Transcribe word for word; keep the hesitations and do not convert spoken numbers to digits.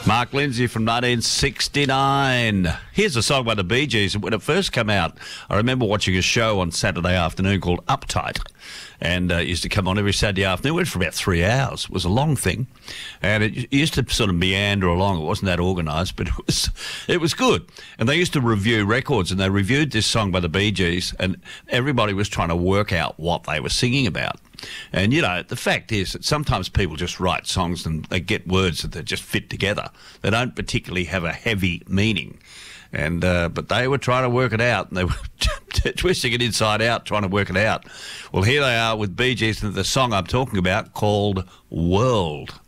Mark Lindsay from nineteen sixty-nine. Here's a song by the Bee Gees. When it first came out, I remember watching a show on Saturday afternoon called Uptight. And uh, it used to come on every Saturday afternoon. It went for about three hours. It was a long thing. And it used to sort of meander along. It wasn't that organised, but it was it was good. And they used to review records, and they reviewed this song by the Bee Gees, and everybody was trying to work out what they were singing about. And, you know, the fact is that sometimes people just write songs and they get words that they just fit together. They don't particularly have a heavy meaning. And uh, but they were trying to work it out, and they were twisting it inside out, trying to work it out. Well, here they are with Bee Gees and the song I'm talking about called World.